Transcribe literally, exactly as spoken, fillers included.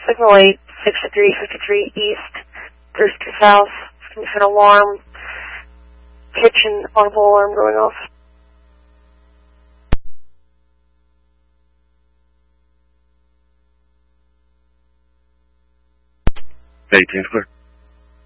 Signal eight, sixty-three fifty-three East, Brewster South, there's an alarm, kitchen audible alarm going off. eighteen's clear.